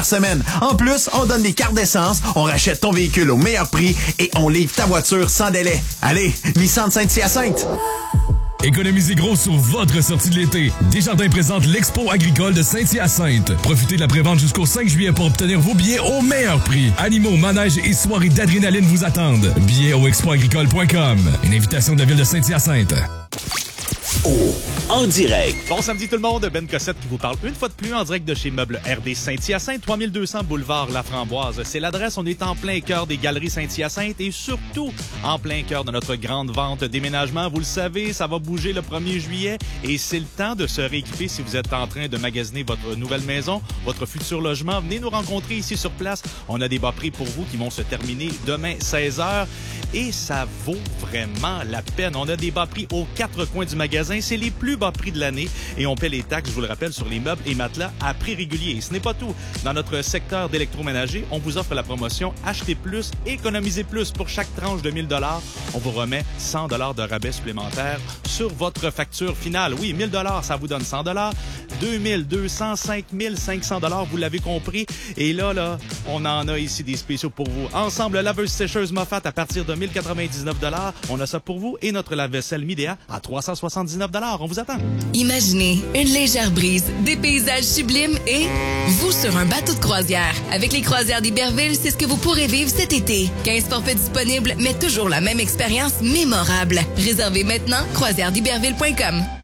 semaine. En plus, on donne des cartes d'essence, on rachète ton véhicule au meilleur prix et on livre ta voiture sans délai. Allez, Nissan Saint-Hyacinthe! Économisez gros sur votre sortie de l'été. Desjardins présente l'Expo agricole de Saint-Hyacinthe. Profitez de la prévente jusqu'au 5 juillet pour obtenir vos billets au meilleur prix. Animaux, manèges et soirées d'adrénaline vous attendent. Billets au expoagricole.com. Une invitation de la ville de Saint-Hyacinthe. En direct. Bon samedi tout le monde, Ben Cossette qui vous parle une fois de plus en direct de chez Meubles RD Saint-Hyacinthe, 3200 boulevard La Framboise. C'est l'adresse, on est en plein cœur des Galeries Saint-Hyacinthe et surtout en plein cœur de notre grande vente déménagement. Vous le savez, ça va bouger le 1er juillet et c'est le temps de se rééquiper si vous êtes en train de magasiner votre nouvelle maison, votre futur logement. Venez nous rencontrer ici sur place. On a des bas prix pour vous qui vont se terminer demain 16h et ça vaut vraiment la peine. On a des bas prix aux 4 coins du magasin. C'est les plus bas prix de l'année et on paie les taxes, je vous le rappelle, sur les meubles et matelas à prix régulier. Et ce n'est pas tout. Dans notre secteur d'électroménager, on vous offre la promotion Achetez plus, économisez plus. Pour chaque tranche de 1 000 $, on vous remet 100 $ de rabais supplémentaires sur votre facture finale. Oui, 1 000 $, ça vous donne 100 $. 2 200, 5 500 $, vous l'avez compris. Et là, on en a ici des spéciaux pour vous. Ensemble, laveuse sécheuse Moffat à partir de 1 099 $. On a ça pour vous. Et notre lave-vaisselle Midea à 379 $. On vous attend. Imaginez une légère brise, des paysages sublimes et vous sur un bateau de croisière. Avec les croisières d'Iberville, c'est ce que vous pourrez vivre cet été. 15 forfaits disponibles, mais toujours la même expérience mémorable. Réservez maintenant croisièred'iberville.com.